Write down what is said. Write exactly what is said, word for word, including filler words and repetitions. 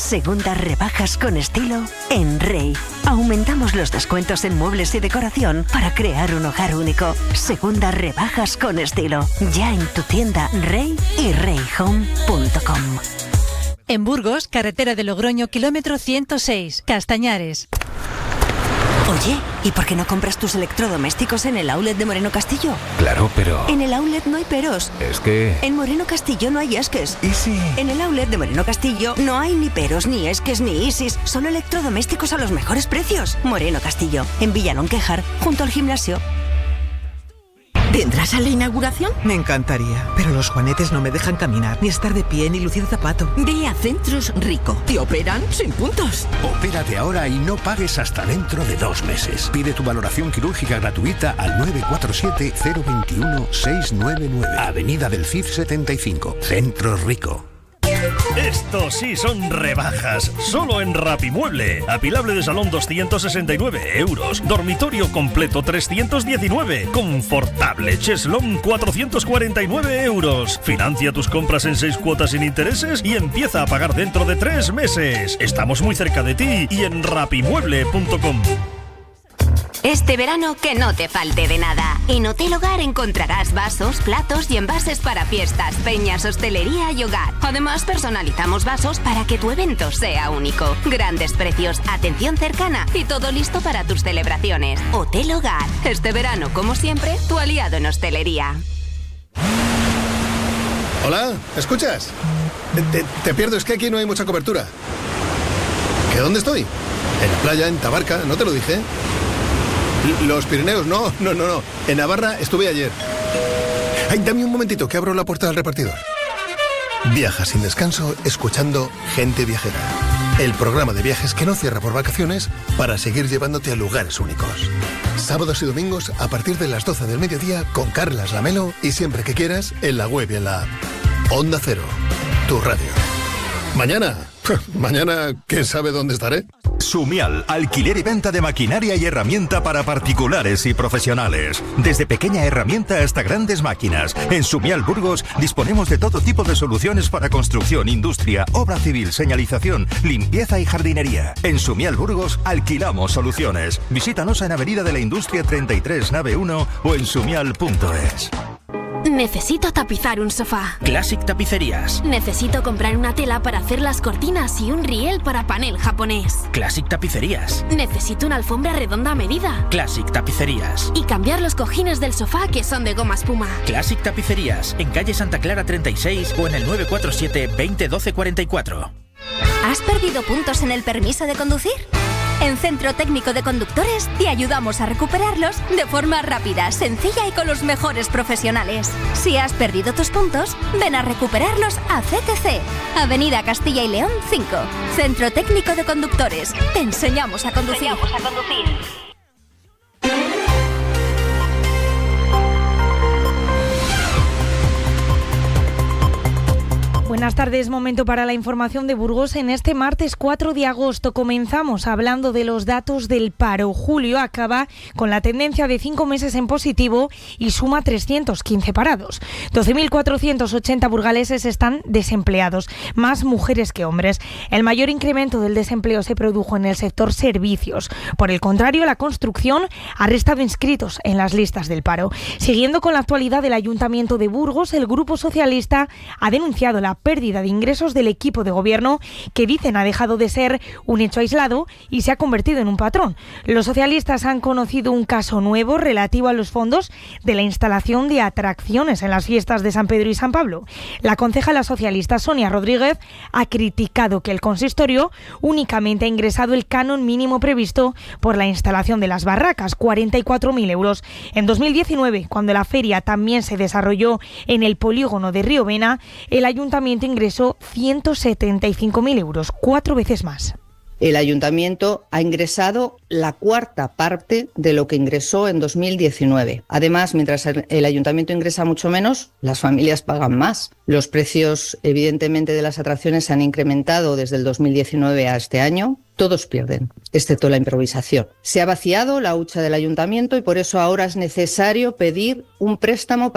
Segundas rebajas con estilo en Rey. Aumentamos los descuentos en muebles y decoración para crear un hogar único. Segundas rebajas con estilo. Ya en tu tienda Rey y rey home punto com. En Burgos, carretera de Logroño, kilómetro ciento seis, Castañares. Oye, ¿y por qué no compras tus electrodomésticos en el outlet de Moreno Castillo? Claro, pero... En el outlet no hay peros. Es que... En Moreno Castillo no hay esques. ¿Y si...? En el outlet de Moreno Castillo no hay ni peros, ni esques, ni isis. Solo electrodomésticos a los mejores precios. Moreno Castillo, en Villalón Quejar, junto al gimnasio. ¿Vendrás a la inauguración? Me encantaría, pero los juanetes no me dejan caminar, ni estar de pie, ni lucir zapato. Ve a Centros Rico. Te operan sin puntos. Opérate ahora y no pagues hasta dentro de dos meses. Pide tu valoración quirúrgica gratuita al nueve cuatro siete, cero dos uno, seis nueve nueve. Avenida del Cid setenta y cinco. Centros Rico. Estos sí son rebajas, solo en Rapimueble. Apilable de salón doscientos sesenta y nueve euros, dormitorio completo trescientos diecinueve, confortable cheslón cuatrocientos cuarenta y nueve euros. Financia tus compras en seis cuotas sin intereses y empieza a pagar dentro de tres meses. Estamos muy cerca de ti y en rapimueble punto com. Este verano que no te falte de nada. En Hotel Hogar encontrarás vasos, platos y envases para fiestas, peñas, hostelería y hogar. Además, personalizamos vasos para que tu evento sea único. Grandes precios, atención cercana y todo listo para tus celebraciones. Hotel Hogar. Este verano, como siempre, tu aliado en hostelería. Hola, ¿escuchas? Te, te pierdo, es que aquí no hay mucha cobertura. ¿Que dónde estoy? En la playa, en Tabarca, ¿no te lo dije? Los Pirineos, no, no, no, no. En Navarra estuve ayer. Ay, dame un momentito que abro la puerta del repartidor. Viaja sin descanso escuchando Gente Viajera. El programa de viajes que no cierra por vacaciones para seguir llevándote a lugares únicos. Sábados y domingos a partir de las doce del mediodía con Carlas Lamelo y siempre que quieras en la web y en la app. Onda Cero, tu radio. Mañana, mañana, ¿quién sabe dónde estaré? Sumial, alquiler y venta de maquinaria y herramienta para particulares y profesionales. Desde pequeña herramienta hasta grandes máquinas. En Sumial Burgos disponemos de todo tipo de soluciones para construcción, industria, obra civil, señalización, limpieza y jardinería. En Sumial Burgos alquilamos soluciones. Visítanos en Avenida de la Industria treinta y tres, nave uno o en sumial punto es. Necesito tapizar un sofá. Classic Tapicerías. Necesito comprar una tela para hacer las cortinas y un riel para panel japonés. Classic Tapicerías. Necesito una alfombra redonda a medida. Classic Tapicerías. Y cambiar los cojines del sofá que son de goma espuma. Classic Tapicerías. En calle Santa Clara treinta y seis o en el nueve cuatro siete, veinte, doce cuarenta y cuatro. ¿Has perdido puntos en el permiso de conducir? En Centro Técnico de Conductores te ayudamos a recuperarlos de forma rápida, sencilla y con los mejores profesionales. Si has perdido tus puntos, ven a recuperarlos a C T C, Avenida Castilla y León cinco. Centro Técnico de Conductores. Te enseñamos a conducir. Te enseñamos a conducir. Buenas tardes, momento para la información de Burgos. En este martes cuatro de agosto comenzamos hablando de los datos del paro. Julio acaba con la tendencia de cinco meses en positivo y suma trescientos quince parados. doce mil cuatrocientos ochenta burgaleses están desempleados, más mujeres que hombres. El mayor incremento del desempleo se produjo en el sector servicios. Por el contrario, la construcción ha restado inscritos en las listas del paro. Siguiendo con la actualidad del Ayuntamiento de Burgos, el Grupo Socialista ha denunciado la pérdida de ingresos del equipo de gobierno que dicen ha dejado de ser un hecho aislado y se ha convertido en un patrón. Los socialistas han conocido un caso nuevo relativo a los fondos de la instalación de atracciones en las fiestas de San Pedro y San Pablo. La concejala socialista Sonia Rodríguez ha criticado que el consistorio únicamente ha ingresado el canon mínimo previsto por la instalación de las barracas, cuarenta y cuatro mil euros. En dos mil diecinueve, cuando la feria también se desarrolló en el polígono de Riovena, el ayuntamiento ingresó ciento setenta y cinco mil euros, cuatro veces más. El ayuntamiento ha ingresado la cuarta parte de lo que ingresó en dos mil diecinueve. Además, mientras el ayuntamiento ingresa mucho menos, las familias pagan más. Los precios, evidentemente, de las atracciones se han incrementado desde el dos mil diecinueve a este año. Todos pierden, excepto la improvisación. Se ha vaciado la hucha del ayuntamiento y por eso ahora es necesario pedir un préstamo para